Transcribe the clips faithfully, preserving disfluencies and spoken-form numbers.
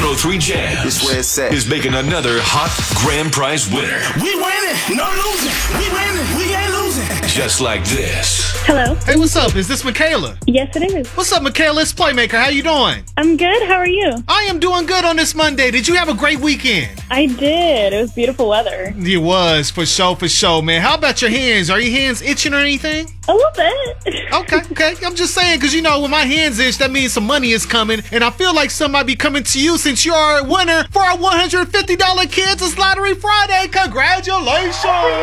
oh three Jams This where it's at. is making another hot grand prize winner. We winning, no losing. We winning, we ain't losing. Just like this. Hello. Hey, what's up? Is this Michaela? Yes, it is. What's up, Michaela? It's Playmaker. How you doing? I'm good. How are you? I am doing good on this Monday. Did you have a great weekend? I did. It was beautiful weather. It was, for sure, for sure, man. How about your hands? Are your hands itching or anything? A little bit. Okay, okay. I'm just saying, because, you know, when my hands itch, that means some money is coming. And I feel like some might be coming to you since you are a winner for our one hundred fifty dollars Kansas Lottery Friday. Congratulations!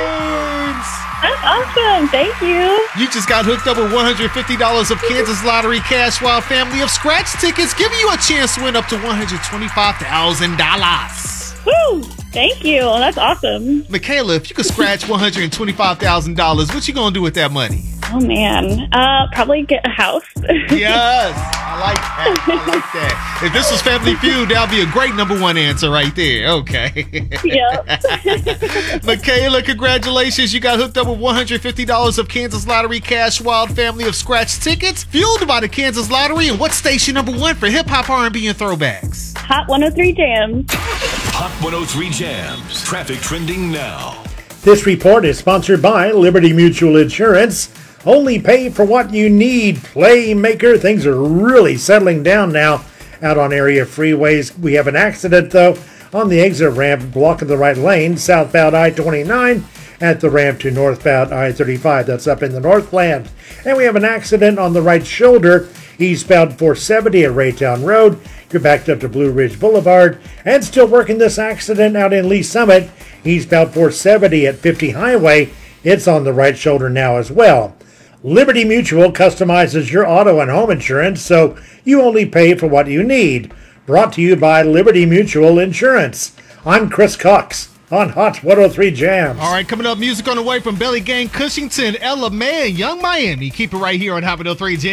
That's awesome. Thank you. You just got hooked up with one hundred fifty dollars of Kansas Lottery Cash Wild Family of Scratch tickets, giving you a chance to win up to one hundred twenty-five thousand dollars. Woo! Thank you. That's awesome. Michaela, if you could scratch one hundred twenty-five thousand dollars, what you gonna do with that money? Oh, man. Uh, probably get a house. Yes, I like that. I like that. If this was Family Feud, that'd be a great number one answer right there. Okay. Yep. Michaela, congratulations. You got hooked up with one hundred fifty dollars of Kansas Lottery Cash Wild Family of Scratch tickets, fueled by the Kansas Lottery. And what's station number one for hip hop, R and B, and throwbacks? Hot one oh three Jams. Hot one oh three Jams. Traffic trending now. This report is sponsored by Liberty Mutual Insurance. Only pay for what you need. Playmaker, things are really settling down now out on area freeways. We have an accident, though, on the exit ramp blocking the right lane, southbound I twenty-nine at the ramp to northbound I thirty-five. That's up in the Northland. And we have an accident on the right shoulder, eastbound four seventy at Raytown Road. You're backed up to Blue Ridge Boulevard. And still working this accident out in Lee Summit, eastbound four seventy at fifty Highway. It's on the right shoulder now as well. Liberty Mutual customizes your auto and home insurance, so you only pay for what you need. Brought to you by Liberty Mutual Insurance. I'm Chris Cox on Hot one oh three Jams. All right, coming up, music on the way from Belly Gang, Cushington, Ella May, and Young Miami. Keep it right here on Hot one oh three Jams.